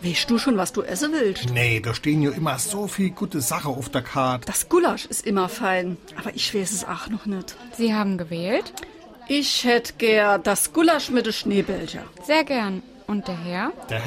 Weißt du schon, was du essen willst? Nee, da stehen ja immer so viel gute Sachen auf der Karte. Das Gulasch ist immer fein, aber ich weiß es auch noch nicht. Sie haben gewählt? Ich hätte gern das Gulasch mit den Schneebällchen. Sehr gern. Und der Herr?